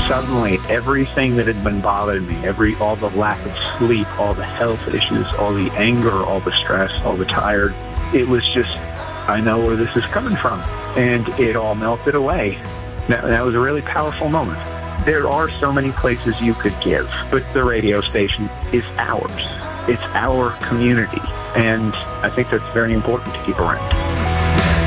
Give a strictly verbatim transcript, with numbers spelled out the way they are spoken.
suddenly everything that had been bothering me, every all the lack of sleep, all the health issues, all the anger, all the stress, all the tired, it was just, I know where this is coming from. And it all melted away. That, that was a really powerful moment. There are so many places you could give, but the radio station is ours. It's our community. And I think that's very important to keep around.